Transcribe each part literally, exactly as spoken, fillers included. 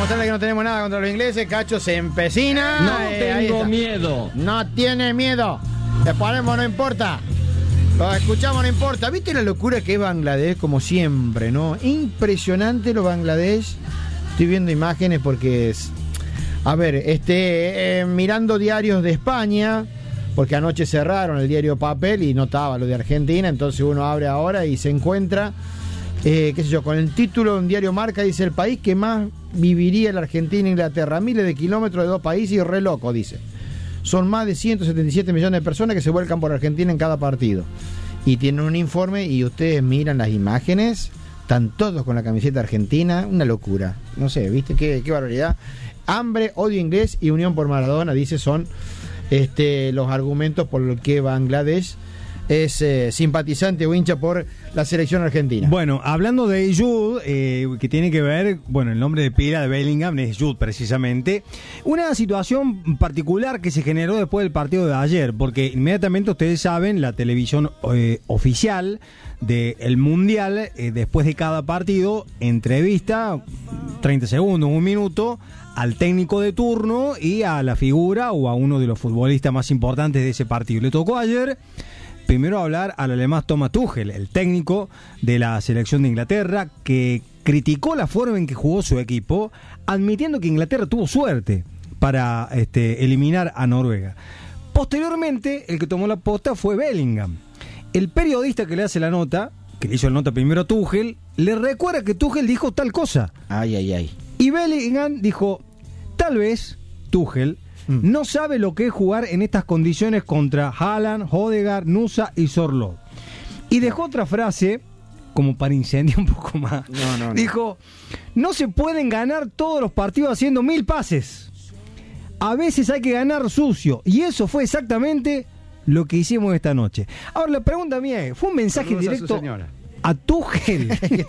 demostrarle que no tenemos nada contra los ingleses. Cacho se empecina. No eh, tengo miedo. No tiene miedo. Le ponemos, no importa. Lo escuchamos, no importa. ¿Viste la locura que es Bangladesh? Como siempre, ¿no? Impresionante lo Bangladesh. Estoy viendo imágenes porque es... A ver, este, eh, mirando diarios de España, porque anoche cerraron el diario Papel y no estaba lo de Argentina, entonces uno abre ahora y se encuentra, eh, qué sé yo, con el título de un diario Marca, dice: el país que más viviría la Argentina e Inglaterra, miles de kilómetros de dos países y re loco, dice. Son más de ciento setenta y siete millones de personas que se vuelcan por Argentina en cada partido. Y tienen un informe y ustedes miran las imágenes, están todos con la camiseta argentina, una locura. No sé, ¿viste? Qué, qué barbaridad. Hambre, odio inglés y unión por Maradona, dice, son este, los argumentos por los que Bangladesh es eh, simpatizante o hincha por la selección argentina. Bueno, hablando de Jude, eh, que tiene que ver, bueno, el nombre de pila de Bellingham es Jude precisamente, una situación particular que se generó después del partido de ayer, porque inmediatamente ustedes saben, la televisión eh, oficial del Mundial, eh, después de cada partido, entrevista, treinta segundos, un minuto, al técnico de turno y a la figura o a uno de los futbolistas más importantes de ese partido. Le tocó ayer primero hablar al alemán Thomas Tuchel, el técnico de la selección de Inglaterra, que criticó la forma en que jugó su equipo, admitiendo que Inglaterra tuvo suerte para este, eliminar a Noruega. Posteriormente, el que tomó la posta fue Bellingham. El periodista que le hace la nota, que le hizo la nota primero a Tuchel, le recuerda que Tuchel dijo tal cosa. Ay, ay, ay. Y Bellingham dijo: tal vez Tuchel mm. no sabe lo que es jugar en estas condiciones contra Haaland, Odegaard, Nusa y Sorloth. Y dejó otra frase como para incendiar un poco más. No, no, no. Dijo: no se pueden ganar todos los partidos haciendo mil pases. A veces hay que ganar sucio. Y eso fue exactamente lo que hicimos esta noche. Ahora la pregunta mía es, ¿fue un mensaje Saludos directo a, a Tuchel?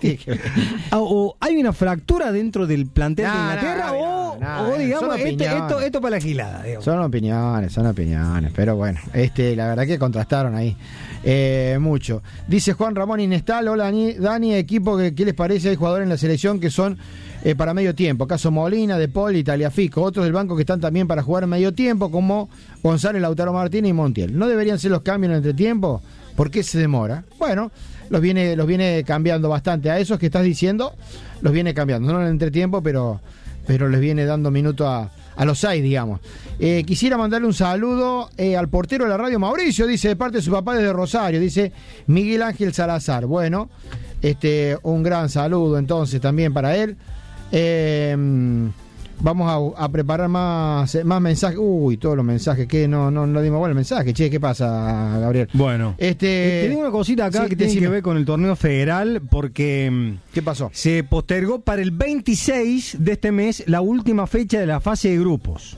¿O, o hay una fractura dentro del plantel no, de Inglaterra? no, o, no, no, o digamos, son este, esto, esto para la gilada, digamos. Son opiniones, son opiniones, pero bueno, este, la verdad que contrastaron ahí eh, mucho. Dice Juan Ramón Inestal: hola Dani, Dani equipo, que, ¿qué les parece? Hay jugadores en la selección que son eh, para medio tiempo, caso Molina, De Paul y Tagliafico, otros del banco que están también para jugar medio tiempo, como González, Lautaro Martínez y Montiel. ¿No deberían ser los cambios en entretiempo? ¿Por qué se demora? Bueno, los viene, los viene cambiando bastante. A esos que estás diciendo, los viene cambiando, no en el entretiempo, pero, pero les viene dando minuto a, a los seis, digamos. Eh, quisiera mandarle un saludo eh, al portero de la radio, Mauricio, dice, de parte de su papá desde Rosario, dice Miguel Ángel Salazar. Bueno, este, un gran saludo entonces también para él. Eh, vamos a, a preparar más, más mensajes. Uy, todos los mensajes que no, no, no dimos bueno el mensaje. Che, ¿qué pasa, Gabriel? Bueno, este, eh, tengo una cosita acá sí, que tiene decime. que ver con el torneo federal, porque ¿qué pasó? Se postergó para el veintiséis de este mes la última fecha de la fase de grupos.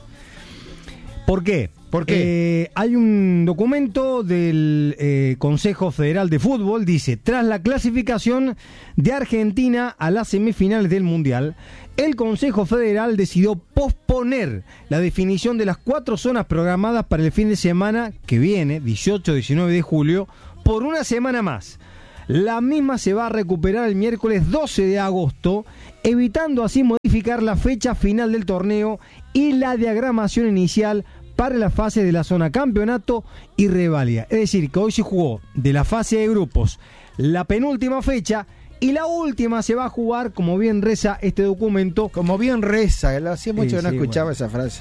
¿Por qué? ¿Por qué? Eh, hay un documento del eh, Consejo Federal de Fútbol, dice: tras la clasificación de Argentina a las semifinales del Mundial, el Consejo Federal decidió posponer la definición de las cuatro zonas programadas para el fin de semana que viene, dieciocho a diecinueve de julio, por una semana más. La misma se va a recuperar el miércoles doce de agosto, evitando así modificar la fecha final del torneo y la diagramación inicial para la fase de la zona campeonato y reválida. Es decir, que hoy se jugó de la fase de grupos la penúltima fecha y la última se va a jugar, como bien reza este documento. Como bien reza, hacía mucho sí, que no sí, escuchaba bueno. esa frase.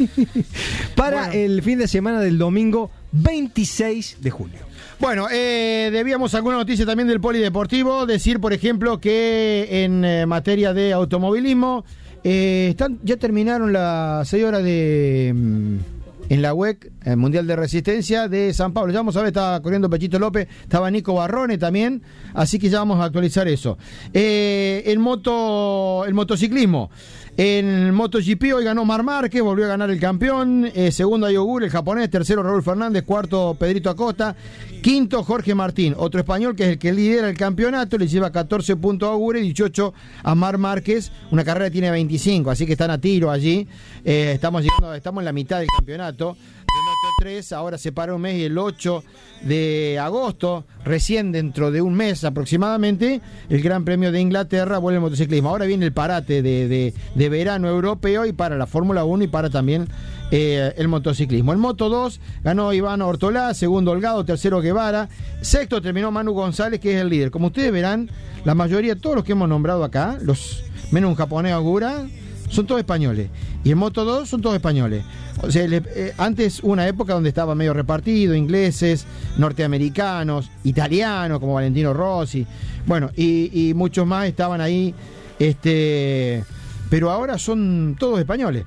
Para bueno. el fin de semana del domingo veintiséis de julio. Bueno, eh, debíamos alguna noticia también del polideportivo. Decir, por ejemplo, que en eh, materia de automovilismo, eh, están, ya terminaron las seis horas de... Mm, en la U E C, el Mundial de Resistencia de San Pablo. Ya vamos a ver, estaba corriendo Pechito López, estaba Nico Barrone también, así que ya vamos a actualizar eso. Eh, el moto, el motociclismo. En MotoGP hoy ganó Marc Márquez, volvió a ganar el campeón. Eh, segundo Ayogur, el japonés. Tercero Raúl Fernández. Cuarto Pedrito Acosta. Quinto Jorge Martín, otro español que es el que lidera el campeonato. Le lleva catorce puntos a Ayogur y dieciocho a Marc Márquez. Una carrera que tiene veinticinco, así que están a tiro allí. Eh, estamos llegando, estamos en la mitad del campeonato. De Moto tres, ahora se para un mes y el ocho de agosto, recién dentro de un mes aproximadamente, el Gran Premio de Inglaterra vuelve el motociclismo. Ahora viene el parate de, de, de verano europeo y para la Fórmula uno y para también eh, el motociclismo. En Moto dos ganó Iván Ortolá, segundo Holgado, tercero Guevara, sexto terminó Manu González, que es el líder. Como ustedes verán, la mayoría, todos los que hemos nombrado acá, los menos un japonés Agura, son todos españoles. Y en Moto dos son todos españoles. O sea, le, eh, antes una época donde estaba medio repartido, ingleses, norteamericanos, italianos como Valentino Rossi, bueno, y, y muchos más estaban ahí, este, pero ahora son todos españoles.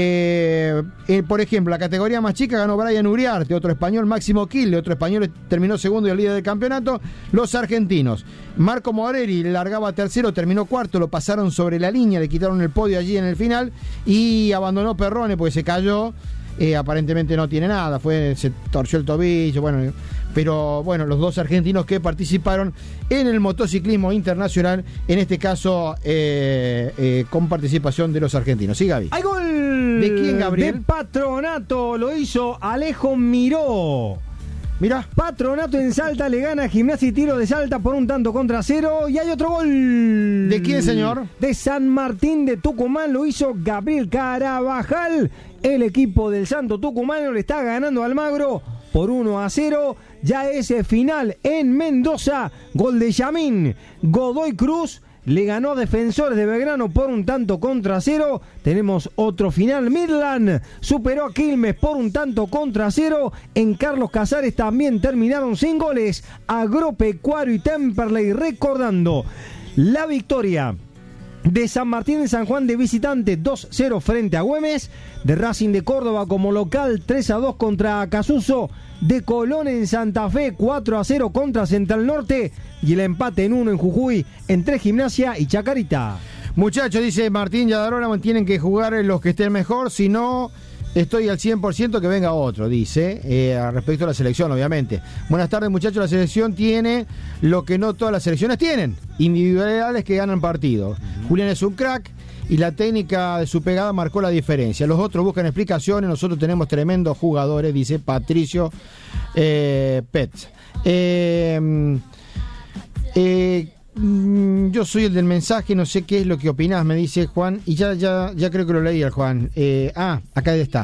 Eh, eh, por ejemplo, la categoría más chica ganó Brian Uriarte, otro español, Máximo Quille, otro español, terminó segundo y el líder del campeonato. Los argentinos, Marco Moreri largaba tercero, terminó cuarto, lo pasaron sobre la línea, le quitaron el podio allí en el final y abandonó Perrone porque se cayó. Eh, aparentemente no tiene nada, fue, se torció el tobillo, bueno, pero bueno, los dos argentinos que participaron en el motociclismo internacional, en este caso eh, eh, con participación de los argentinos. Sí, Gaby. ¡Hay gol! ¿De quién, Gabriel? De Patronato, lo hizo Alejo Miró. Mirá. Patronato en Salta le gana a Gimnasia y Tiro de Salta por un tanto contra cero. Y hay otro gol. ¿De quién, señor? De San Martín de Tucumán, lo hizo Gabriel Carabajal. El equipo del Santo Tucumano le está ganando a Almagro por uno a cero. Ya es final en Mendoza. Gol de Yamín. Godoy Cruz le ganó a Defensores de Belgrano por un tanto contra cero. Tenemos otro final. Midland superó a Quilmes por un tanto contra cero. En Carlos Casares también terminaron sin goles. Agropecuario y Temperley recordando la victoria de San Martín de San Juan de visitante dos cero frente a Güemes. De Racing de Córdoba como local tres a dos contra Acasuso. De Colón en Santa Fe cuatro a cero contra Central Norte. Y el empate en uno en Jujuy entre Gimnasia y Chacarita. Muchachos, dice Martín Yadarona, tienen que jugar los que estén mejor, si no estoy al cien por ciento que venga otro, dice, eh, respecto a la selección, obviamente. Buenas tardes, muchachos, la selección tiene lo que no todas las selecciones tienen, individualidades que ganan partidos. Uh-huh. Julián es un crack y la técnica de su pegada marcó la diferencia. Los otros buscan explicaciones, nosotros tenemos tremendos jugadores, dice Patricio eh, Pets. Eh, eh, Yo soy el del mensaje, no sé qué es lo que opinás, me dice Juan, y ya ya ya creo que lo leí al Juan. Eh, ah, acá está.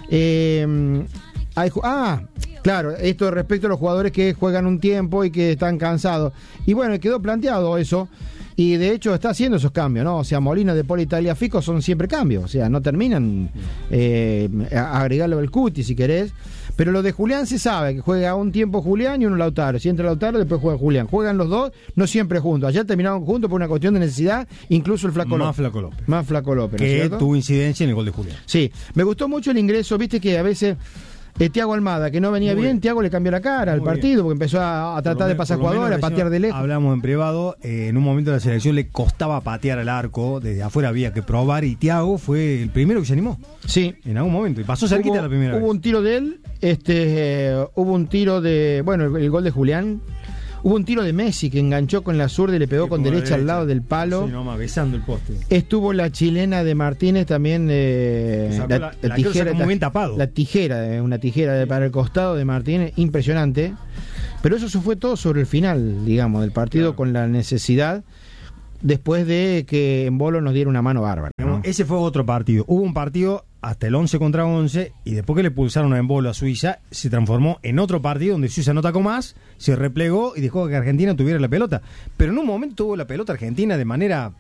Eh, hay, ah, claro, esto respecto a los jugadores que juegan un tiempo y que están cansados. Y bueno, quedó planteado eso, y de hecho está haciendo esos cambios, ¿no? O sea, Molina, De Paul, Italia, Fico son siempre cambios, o sea, no terminan eh, agregarlo al cuti si querés. Pero lo de Julián se sabe, que juega un tiempo Julián y uno Lautaro. Si entra Lautaro, después juega Julián. Juegan los dos, no siempre juntos. Ayer terminaron juntos por una cuestión de necesidad, incluso el Flaco López. Más Flaco López. Más Flaco López, ¿no es que cierto? tuvo incidencia en el gol de Julián. Sí, me gustó mucho el ingreso, viste que a veces eh, Thiago Almada, que no venía Muy bien, bien. Thiago le cambió la cara Muy al partido, bien. porque empezó a, a tratar de pasar jugadores, a patear de lejos. Hablamos en privado, eh, en un momento de la selección le costaba patear al arco, desde afuera había que probar, y Thiago fue el primero que se animó. Sí. En algún momento, y pasó cerquita Hubo, la primera hubo vez. un tiro de él, este, eh, hubo un tiro de, bueno, el, el gol de Julián. Hubo un tiro de Messi que enganchó con la zurda y le pegó Sí, con con la derecha, al derecha. lado del palo. Sí, nomás, besando el poste. Estuvo la chilena de Martínez también, eh, Sacó la, la- la la que lo tijera, sacó muy bien tapado. la tijera, eh, una tijera de, para el costado de Martínez, impresionante. Pero eso se fue todo sobre el final, digamos, del partido, Claro. con la necesidad, después de que en Bolo nos diera una mano bárbara, ¿no? Ese fue otro partido. Hubo un partido hasta el once contra once, y después que le pulsaron en bolo a Suiza, se transformó en otro partido donde Suiza no atacó más, se replegó y dejó que Argentina tuviera la pelota. Pero en un momento tuvo la pelota Argentina de manera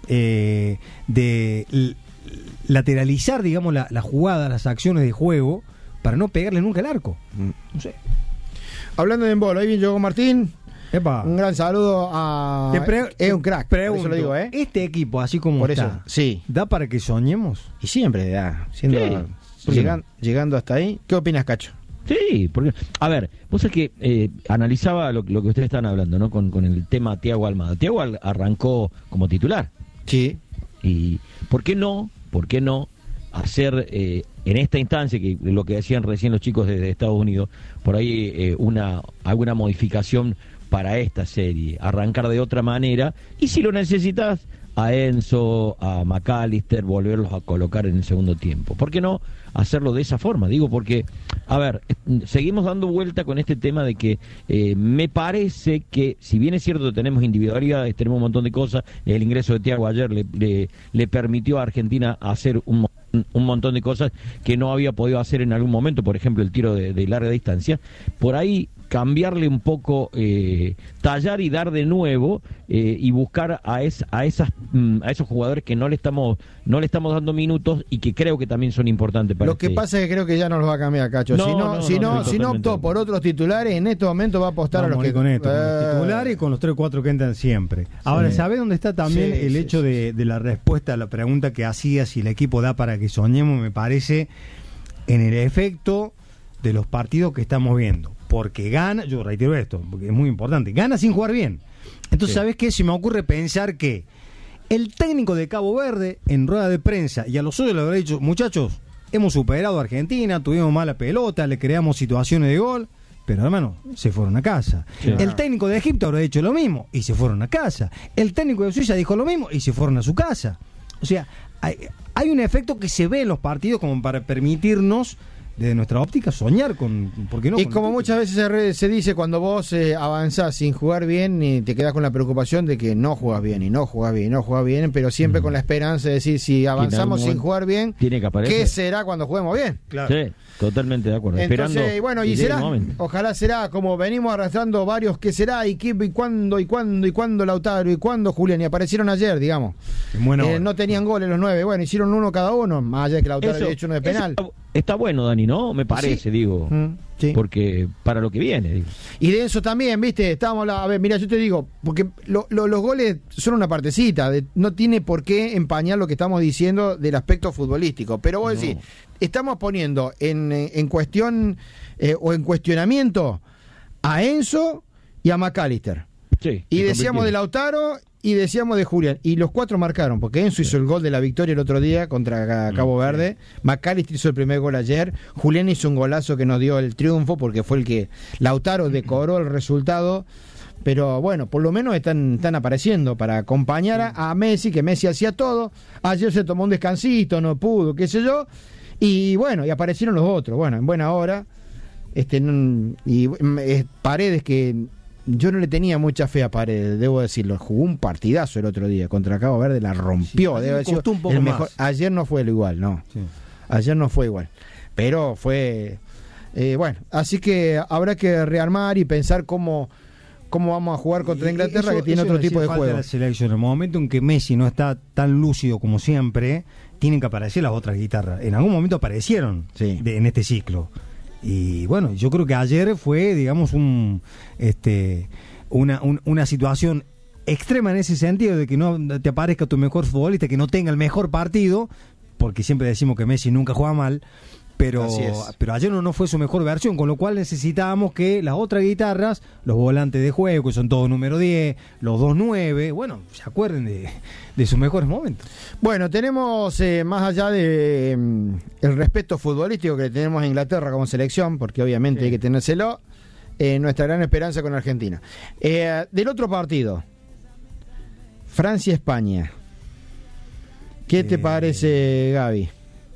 eh, de l- lateralizar, digamos, la, la jugada, las acciones de juego, para no pegarle nunca al arco. No sé. Hablando de en Bolo, ahí bien llegó Martín. Epa. Un gran saludo a... Te pre- es un crack, por pregunto, eso lo digo, ¿eh? Este equipo, así como Por está, eso, sí. ¿da para que soñemos? Y siempre da, siendo, Sí, ¿por qué llegan- llegando hasta ahí. ¿Qué opinas, Cacho? Sí, porque, a ver, vos sabés que eh, analizaba lo, lo que ustedes están hablando, ¿no? Con, con el tema Thiago Almada. Thiago al- arrancó como titular. Sí. Y ¿por qué no? ¿Por qué no hacer eh, en esta instancia, que lo que decían recién los chicos de, de Estados Unidos, por ahí eh, una alguna modificación para esta serie, arrancar de otra manera, y si lo necesitas, a Enzo, a McAllister, volverlos a colocar en el segundo tiempo. ¿Por qué no hacerlo de esa forma? Digo, porque, a ver, seguimos dando vuelta con este tema de que eh, me parece que, si bien es cierto que tenemos individualidades, tenemos un montón de cosas, el ingreso de Thiago ayer le, le, le permitió a Argentina hacer un, un montón de cosas que no había podido hacer en algún momento, por ejemplo, el tiro de, de larga distancia. Por ahí cambiarle un poco, eh, tallar y dar de nuevo eh, y buscar a, es, a esas mm, a esos jugadores que no le estamos no le estamos dando minutos y que creo que también son importantes para Lo que este... pasa es que creo que ya no los va a cambiar, Cacho. No, si no, no, si no, no, estoy si no totalmente optó por otros titulares, en este momento va a apostar Vamos a los que con esto, eh... con los titulares y con los tres o cuatro que entran siempre. Ahora, Sí. ¿sabés dónde está también Sí, el sí, hecho sí, de, de la respuesta a la pregunta que hacía si el equipo da para que soñemos? Me parece en el efecto de los partidos que estamos viendo. Porque gana, yo reitero esto, porque es muy importante, gana sin jugar bien. Entonces, Sí. ¿sabés qué? Se me ocurre pensar que el técnico de Cabo Verde, en rueda de prensa, y a los suyos le habrá dicho, muchachos, hemos superado a Argentina, tuvimos mala pelota, le creamos situaciones de gol, pero hermano, se fueron a casa. Sí. El técnico de Egipto habrá dicho lo mismo, y se fueron a casa. El técnico de Suiza dijo lo mismo, y se fueron a su casa. O sea, hay, hay un efecto que se ve en los partidos como para permitirnos, desde nuestra óptica, soñar con, ¿por qué no? Y con como el muchas veces se, re- se dice, cuando vos eh, avanzás sin jugar bien, y te quedás con la preocupación de que no jugás bien, y no jugás bien, y no jugás bien, pero siempre mm. con la esperanza de decir, si avanzamos sin jugar bien, tiene que aparecer. ¿qué será cuando juguemos bien? Claro. Sí, totalmente de acuerdo. Entonces, Esperando y bueno, y que llegue será, el momento. ojalá será, como venimos arrastrando varios, ¿qué será? ¿Y qué, y cuándo, y cuándo, y cuándo Lautaro, y cuándo Julián? Y aparecieron ayer, digamos. En buena Eh, hora. no tenían goles los nueve, bueno, hicieron uno cada uno, más allá de que Lautaro Eso- había hecho uno de eso penal. Está, está bueno, Dani, ¿no? Me parece, Sí. digo. Mm, sí. Porque para lo que viene, digo. Y de eso también, ¿viste? Estábamos la, a ver, mira, yo te digo, porque lo, lo, los goles son una partecita, de, no tiene por qué empañar lo que estamos diciendo del aspecto futbolístico. Pero vos No. decís, estamos poniendo en, en cuestión eh, o en cuestionamiento a Enzo y a McAllister. Sí, Y se decíamos de convirtieron. Lautaro y decíamos de Julián. Y los cuatro marcaron, porque Enzo hizo el gol de la victoria el otro día contra Cabo Mm, Verde. McAllister hizo el primer gol ayer. Julián hizo un golazo que nos dio el triunfo, porque fue el que Lautaro decoró el resultado. Pero bueno, por lo menos están, están apareciendo para acompañar a, a Messi, que Messi hacía todo. Ayer se tomó un descansito, no pudo, qué sé yo. Y bueno, y aparecieron los otros. Bueno, en buena hora. Este, n- y eh, Paredes, que yo no le tenía mucha fe a Paredes, debo decirlo. Jugó un partidazo el otro día contra Cabo Verde, la rompió. Sí, debe haber costó sido un poco el mejor. más. Ayer no fue lo igual, no. Sí. Ayer no fue igual. Pero fue. Eh, bueno, así que habrá que rearmar y pensar cómo, cómo vamos a jugar contra Y Inglaterra, eso- que tiene eso otro le tipo de hacía falta a juego. la selección. En el momento en que Messi no está tan lúcido como siempre, tienen que aparecer las otras guitarras. En algún momento aparecieron Sí. de- en este ciclo. Y bueno, yo creo que ayer fue, digamos, un este una, un- una situación extrema en ese sentido, de que no te aparezca tu mejor futbolista, que no tenga el mejor partido, porque siempre decimos que Messi nunca juega mal. Pero, Así es. pero ayer no, no fue su mejor versión, con lo cual necesitábamos que las otras guitarras, los volantes de juego, que son todos número diez, los dos nueve, bueno, se acuerden de, de sus mejores momentos. Bueno, tenemos, eh, más allá de mm, el respeto futbolístico que tenemos a Inglaterra como selección, porque obviamente Sí. hay que tenérselo, eh, nuestra gran esperanza con Argentina. Eh, del otro partido, Francia-España. ¿Qué te Eh, parece, Gaby?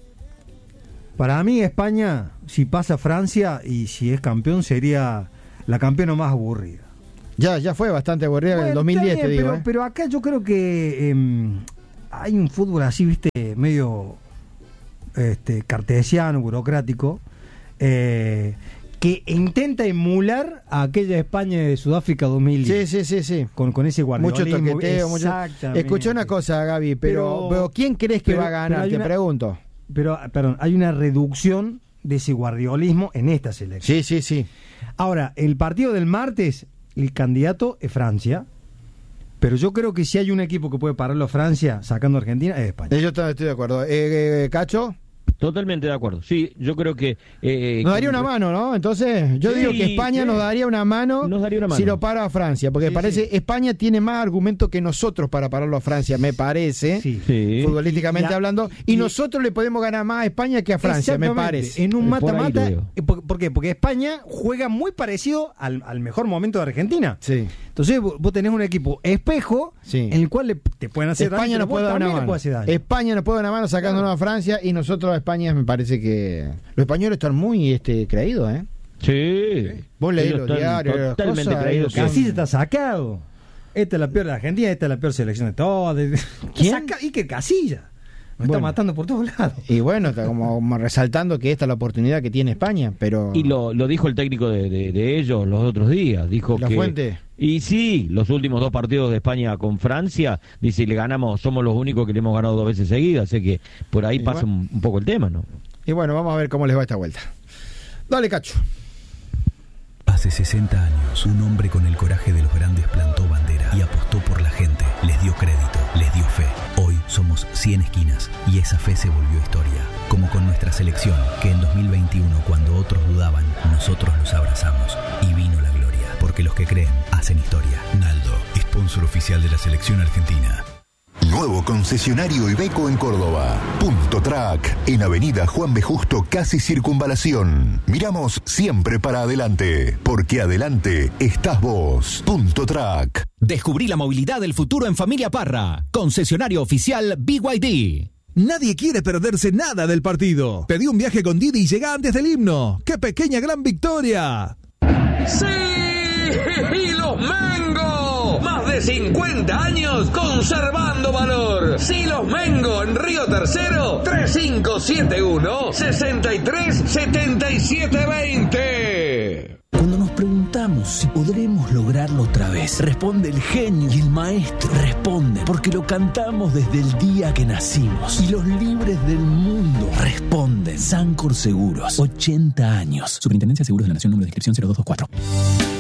Para mí España, si pasa Francia y si es campeón, sería la campeona más aburrida. Ya, ya fue bastante aburrida en el Bueno, dos mil diez, está te bien, digo. pero, eh. pero acá yo creo que eh, hay un fútbol así, viste, medio este, cartesiano, burocrático, eh, que intenta emular a aquella España de Sudáfrica dos mil diez. Sí, sí, sí, sí. Con, con ese Mucho guardiolismo. toqueteo, mucho... Exactamente. Escuché una cosa, Gaby, pero, Pero- pero ¿quién crees que pero- va a pero ganar? hay Te una- pregunto. Pero, perdón, hay una reducción de ese guardiolismo en esta selección. Sí, sí, sí. Ahora, el partido del martes, el candidato es Francia, pero yo creo que si hay un equipo que puede pararlo a Francia sacando a Argentina, es España. Eh, Yo también estoy de acuerdo. Eh, eh, ¿Cacho? Totalmente de acuerdo. Sí, yo creo que... eh, Nos daría que- una mano, ¿no? Entonces, yo Sí, digo que España sí. nos daría una mano, Nos daría una mano. si lo para a Francia, porque Sí, parece sí. España tiene más argumentos que nosotros para pararlo a Francia, me parece, Sí. Sí. futbolísticamente Y la- hablando, y, y- nosotros le podemos ganar más a España que a Francia, me Exactamente. parece. En un Por ahí mata-mata. lo veo. eh, ¿Por, por qué? Porque España juega muy parecido al, al mejor momento de Argentina. Sí. Entonces vos, vos tenés un equipo espejo Sí. en el cual le, te pueden hacer España daño, nos pero vos puede dar una también le mano. puede hacer daño. España nos puede dar una mano sacándonos a Francia y nosotros a España me parece que los españoles están muy este creídos, ¿eh? Sí. Vos leés Ellos los están diarios, las totalmente cosas, creídos ellos que- son- Así se está sacado. Esta es la peor de Argentina, esta es la peor selección de todas. ¿Quién? Saca- y que Casilla. Nos Bueno. está matando por todos lados. Y bueno, está como, como resaltando que esta es la oportunidad que tiene España, pero Y lo, lo dijo el técnico de, de- de ellos los otros días. Dijo La que. Fuente. Y sí, los últimos dos partidos de España con Francia, dice, le ganamos, somos los únicos que le hemos ganado dos veces seguidas. Así que por ahí Y pasa bueno. un, un poco el tema, ¿no? y bueno, vamos a ver cómo les va esta vuelta. Dale, Cacho. Hace sesenta años, un hombre con el coraje de los grandes plantó bandera y apostó por la gente, les dio crédito, les dio fe. Hoy somos cien esquinas y esa fe se volvió historia. Como con nuestra selección, que en dos mil veintiuno, cuando otros dudaban, nosotros los abrazamos y vino la gloria. Porque los que creen, hacen historia. Naldo, sponsor oficial de la selección argentina. Nuevo concesionario Iveco en Córdoba. Punto Track, en Avenida Juan B. Justo, casi Circunvalación. Miramos siempre para adelante, porque adelante estás vos. Punto Track. Descubrí la movilidad del futuro en Familia Parra. Concesionario oficial B Y D. Nadie quiere perderse nada del partido. Pedí un viaje con Didi y llega antes del himno. ¡Qué pequeña gran victoria! ¡Sí! ¡Y los Mengo! Más de cincuenta años conservando valor. Silos Mengo en Río Tercero, tres cinco siete uno, seis tres siete siete dos cero. Cuando nos preguntamos si podremos lograrlo otra vez, responde el genio y el maestro. Responde porque lo cantamos desde el día que nacimos. Y los libres del mundo responden. Sancor Seguros, ochenta años. Superintendencia de Seguros de la Nación, número de inscripción cero dos dos cuatro.